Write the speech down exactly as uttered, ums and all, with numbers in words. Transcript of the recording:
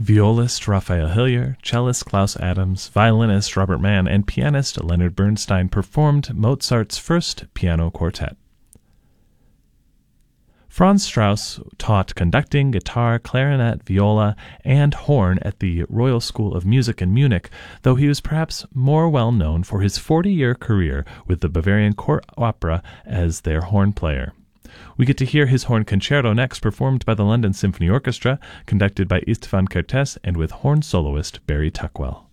Violist Raphael Hillier, cellist Klaus Adams, violinist Robert Mann, and pianist Leonard Bernstein performed Mozart's first piano quartet. Franz Strauss taught conducting, guitar, clarinet, viola, and horn at the Royal School of Music in Munich, though he was perhaps more well known for his forty-year career with the Bavarian Court Opera as their horn player. We get to hear his horn concerto next, performed by the London Symphony Orchestra, conducted by Istvan Kertész and with horn soloist Barry Tuckwell.